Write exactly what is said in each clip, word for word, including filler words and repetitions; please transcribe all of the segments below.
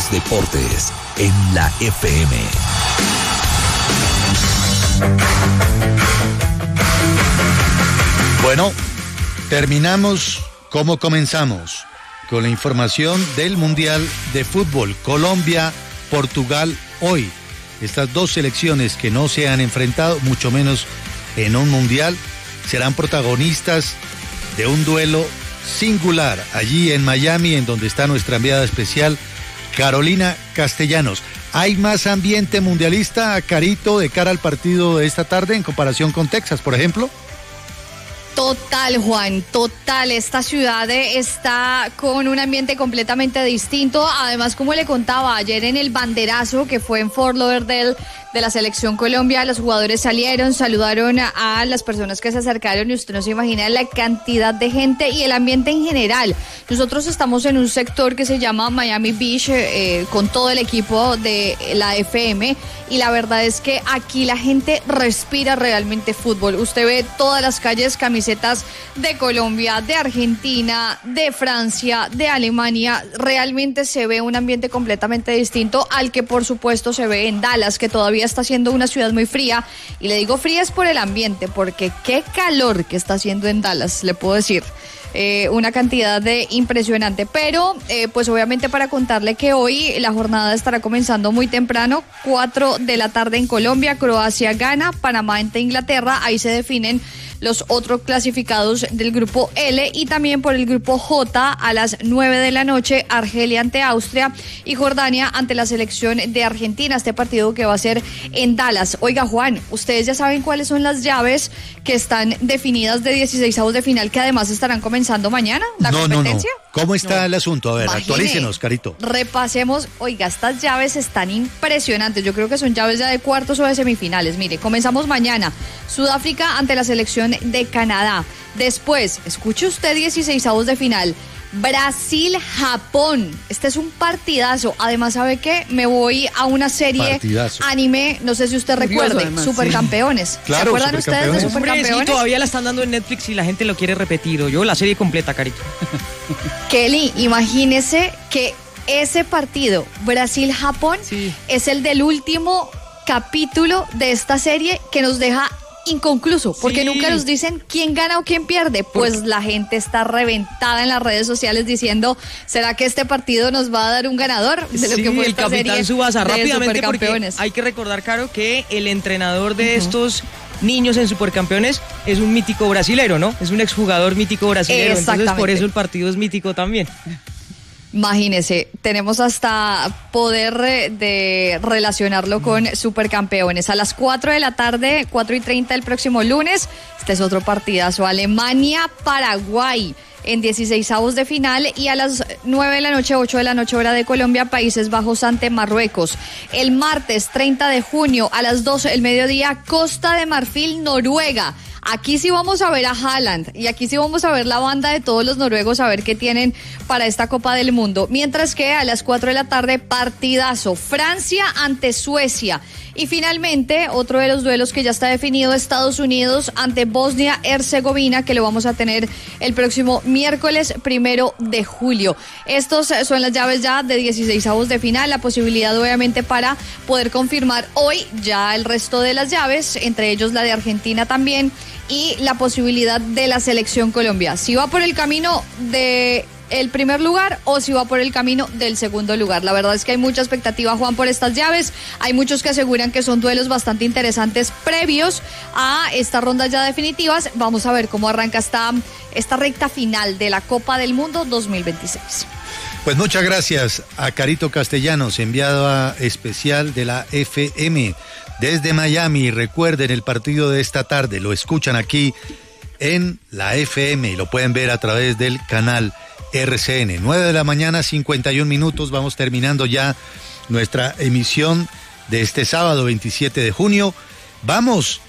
los deportes en la F M. Bueno, terminamos como comenzamos, con la información del Mundial de Fútbol. Colombia, Portugal hoy. Estas dos selecciones que no se han enfrentado, mucho menos en un Mundial, serán protagonistas de un duelo singular allí en Miami, en donde está nuestra enviada especial, Carolina Castellanos. ¿Hay más ambiente mundialista, Carito, de cara al partido de esta tarde en comparación con Texas, por ejemplo? Total, Juan, total. Esta ciudad está con un ambiente completamente distinto. Además, como le contaba ayer en el banderazo que fue en Fort Lauderdale de la Selección Colombia, los jugadores salieron, saludaron a, a las personas que se acercaron y usted no se imagina la cantidad de gente y el ambiente en general. Nosotros estamos en un sector que se llama Miami Beach eh, con todo el equipo de la F M y la verdad es que aquí la gente respira realmente fútbol. Usted ve todas las calles camisetas de Colombia, de Argentina, de Francia, de Alemania. Realmente se ve un ambiente completamente distinto al que por supuesto se ve en Dallas, que todavía está siendo una ciudad muy fría, y le digo fría es por el ambiente, porque qué calor que está haciendo en Dallas, le puedo decir. Eh, una cantidad de impresionante, pero eh, pues obviamente para contarle que hoy la jornada estará comenzando muy temprano, cuatro de la tarde en Colombia, Croacia gana, Panamá ante Inglaterra, ahí se definen los otros clasificados del grupo L, y también por el grupo J a las nueve de la noche, Argelia ante Austria y Jordania ante la selección de Argentina, este partido que va a ser en Dallas. Oiga, Juan, ustedes ya saben cuáles son las llaves que están definidas de dieciseisavos de final, que además estarán comenzando mañana la no, competencia. No, no. ¿Cómo está no. el asunto? A ver, Imagine, actualícenos, Carito. Repasemos. Oiga, estas llaves están impresionantes. Yo creo que son llaves ya de cuartos o de semifinales. Mire, comenzamos mañana. Sudáfrica ante la selección de Canadá. Después, escuche usted, dieciseisavos de final. Brasil-Japón. Este es un partidazo. Además, ¿sabe qué? Me voy a una serie partidazo. Anime, no sé si usted Curioso, recuerde, además, Supercampeones. Sí. Claro, ¿se acuerdan ustedes de Supercampeones? Sí, todavía la están dando en Netflix y la gente lo quiere repetir. Yo la serie completa, Carito. Kelly, imagínese que ese partido, Brasil-Japón, sí. es el del último capítulo de esta serie que nos deja inconcluso, porque sí. nunca nos dicen quién gana o quién pierde. Pues porque la gente está reventada en las redes sociales diciendo, ¿será que este partido nos va a dar un ganador de lo sí, que fue el esta capitán serie Tsubasa, de rápidamente, porque hay que recordar, Caro, que el entrenador de uh-huh. estos niños en Supercampeones es un mítico brasilero, ¿no? Es un exjugador mítico brasilero, entonces por eso el partido es mítico también. Imagínese, tenemos hasta poder de relacionarlo con Supercampeones. A las cuatro de la tarde, cuatro y treinta el próximo lunes, este es otro partidazo, Alemania-Paraguay en dieciseisavos de final, y a las nueve de la noche, ocho de la noche hora de Colombia, Países Bajos ante Marruecos. El martes treinta de junio a las doce del mediodía, Costa de Marfil, Noruega. Aquí sí vamos a ver a Haaland y aquí sí vamos a ver la banda de todos los noruegos, a ver qué tienen para esta Copa del Mundo. Mientras que a las cuatro de la tarde, partidazo, Francia ante Suecia. Y finalmente, otro de los duelos que ya está definido, Estados Unidos ante Bosnia-Herzegovina, que lo vamos a tener el próximo miércoles primero de julio. Estos son las llaves ya de dieciseisavos de final, la posibilidad obviamente para poder confirmar hoy ya el resto de las llaves, entre ellos la de Argentina también, y la posibilidad de la selección Colombia. Si va por el camino de el primer lugar o si va por el camino del segundo lugar. La verdad es que hay mucha expectativa, Juan, por estas llaves. Hay muchos que aseguran que son duelos bastante interesantes previos a estas rondas ya definitivas. Vamos a ver cómo arranca esta, esta recta final de la Copa del Mundo dos mil veintiséis. Pues muchas gracias a Carito Castellanos, enviada especial de la F M desde Miami. Recuerden el partido de esta tarde, lo escuchan aquí en la F M y lo pueden ver a través del canal R C N. nueve de la mañana, cincuenta y un minutos. Vamos terminando ya nuestra emisión de este sábado veintisiete de junio. Vamos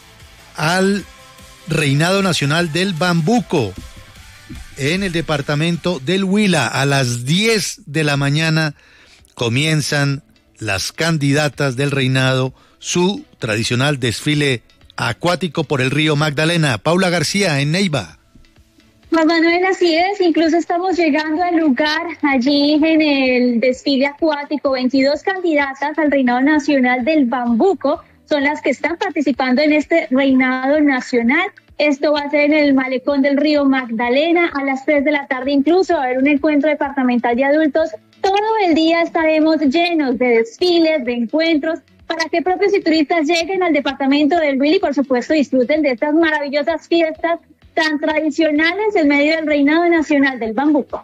al Reinado Nacional del Bambuco en el departamento del Huila. A las diez de la mañana comienzan las candidatas del reinado, su tradicional desfile acuático por el río Magdalena. Paula García en Neiva. Juan Manuel, así es, incluso estamos llegando al lugar allí en el desfile acuático. veintidós candidatas al reinado nacional del bambuco son las que están participando en este reinado nacional. Esto va a ser en el malecón del río Magdalena a las tres de la tarde, incluso va a haber un encuentro departamental de adultos. Todo el día estaremos llenos de desfiles, de encuentros, para que propios y turistas lleguen al departamento del Huila y por supuesto disfruten de estas maravillosas fiestas tan tradicionales en medio del reinado nacional del bambuco.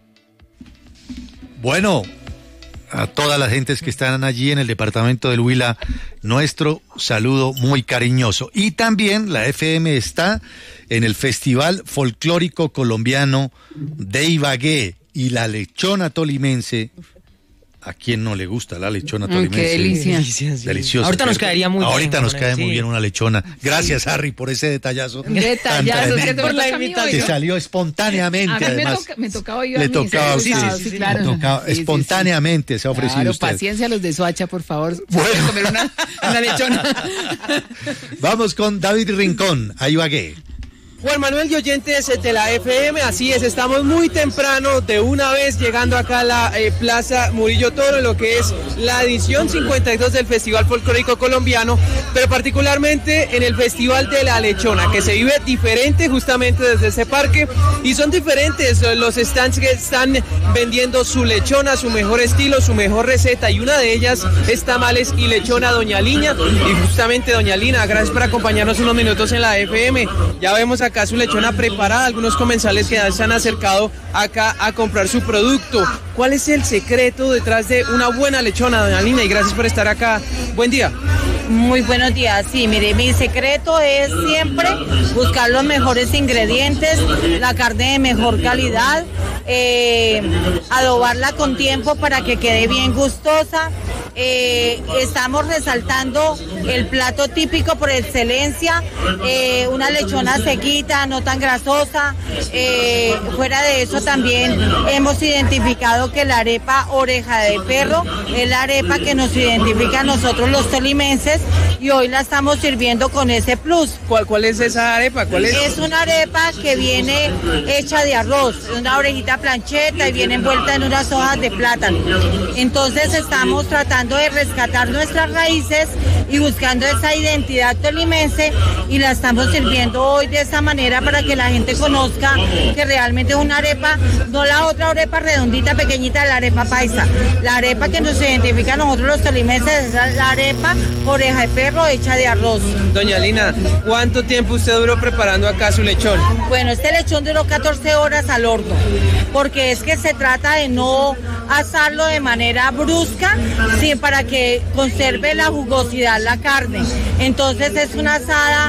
Bueno, a todas las gentes que están allí en el departamento del Huila, nuestro saludo muy cariñoso. Y también la F M está en el Festival Folclórico Colombiano de Ibagué y la lechona tolimense. ¿A quién no le gusta la lechona tolimense? Qué delicia. Deliciosa. Ahorita nos caería muy bien. Ahorita nos cae sí. muy bien una lechona. Gracias, Harry, por ese detallazo. Detallazo, que por la invitación. Que salió espontáneamente, a mí además. Me, toca, me tocaba oír Le a mí, tocaba a sí, usted. sí, sí, claro. Le tocaba, Sí, sí, espontáneamente sí. se ha ofrecido claro, usted. Paciencia a los de Soacha, por favor. Bueno. Comer una, una lechona. Vamos con David Rincón, a Ibagué. Juan Manuel y oyentes de la F M, así es, estamos muy temprano, de una vez llegando acá a la eh, Plaza Murillo Toro, en lo que es la edición cincuenta y dos del Festival Folclórico Colombiano, pero particularmente en el Festival de la Lechona, que se vive diferente justamente desde ese parque, y son diferentes los stands que están vendiendo su lechona, su mejor estilo, su mejor receta, y una de ellas es tamales y lechona Doña Lina, y justamente Doña Lina, gracias por acompañarnos unos minutos en la F M, ya vemos acá su lechona preparada, algunos comensales que ya se han acercado acá a comprar su producto. ¿Cuál es el secreto detrás de una buena lechona, Doña Lina? Y gracias por estar acá. Buen día. Muy buenos días. Sí, mire, mi secreto es siempre buscar los mejores ingredientes, la carne de mejor calidad, eh, adobarla con tiempo para que quede bien gustosa. Eh, estamos resaltando el plato típico por excelencia, eh, una lechona sequita, no tan grasosa. Eh, fuera de eso también hemos identificado que la arepa oreja de perro es la arepa que nos identifica a nosotros los tolimenses y hoy la estamos sirviendo con ese plus. ¿Cuál, cuál es esa arepa? ¿Cuál es? Es una arepa que viene hecha de arroz, una orejita plancheta y viene envuelta en unas hojas de plátano. Entonces estamos tratando de rescatar nuestras raíces y buscando esa identidad tolimense y la estamos sirviendo hoy de esa manera para que la gente conozca que realmente es una arepa, no la otra arepa redondita pequeñita de la arepa paisa. La arepa que nos identifica a nosotros los tolimenses es la arepa oreja de perro hecha de arroz. Doña Lina, ¿cuánto tiempo usted duró preparando acá su lechón? Bueno, este lechón duró catorce horas al horno, porque es que se trata de no asarlo de manera brusca, sí, para que conserve la jugosidad la carne. Entonces es una asada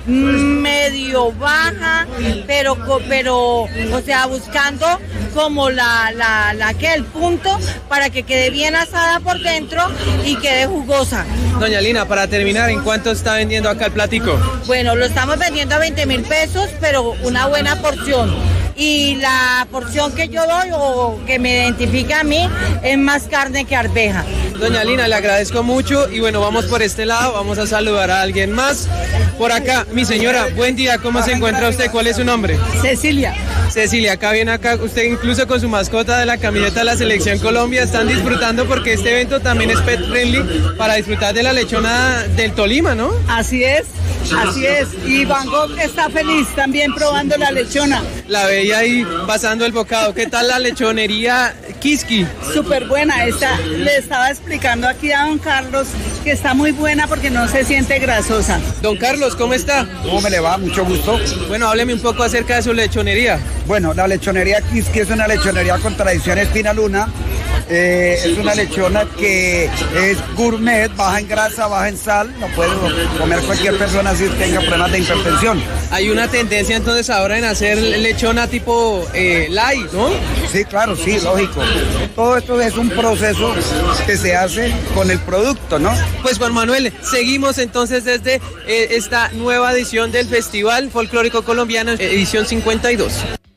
medio baja, pero pero o sea, buscando como la la la que el punto para que quede bien asada por dentro y quede jugosa. Doña Lina, para terminar, ¿en cuánto está vendiendo acá el platico? Bueno, lo estamos vendiendo a veinte mil pesos, pero una buena porción. Y la porción que yo doy o que me identifica a mí es más carne que arveja. Doña Lina, le agradezco mucho y bueno, vamos por este lado, vamos a saludar a alguien más. Por acá, mi señora, buen día, ¿cómo se encuentra usted? ¿Cuál es su nombre? Cecilia. Cecilia, acá viene acá, usted incluso con su mascota de la camiseta de la Selección Colombia, están disfrutando porque este evento también es pet friendly para disfrutar de la lechona del Tolima, ¿no? Así es, así es, y Van Gogh está feliz también probando la lechona. La veía ahí pasando el bocado. ¿Qué tal la lechonería Kiski? Súper buena, esta, le estaba explicando aquí a don Carlos que está muy buena porque no se siente grasosa. Don Carlos, ¿cómo está? ¿Cómo me le va? Mucho gusto. Bueno, hábleme un poco acerca de su lechonería. Bueno, la lechonería Kiski es una lechonería con tradición Espina Luna. Eh, es una lechona que es gourmet, baja en grasa, baja en sal, no puede comer cualquier persona si tenga problemas de hipertensión. Hay una tendencia entonces ahora en hacer lechona tipo eh, light, ¿no? Sí, claro, sí, lógico. Todo esto es un proceso que se hace con el producto, ¿no? Pues Juan Manuel, seguimos entonces desde eh, esta nueva edición del Festival Folclórico Colombiano, edición cincuenta y dos.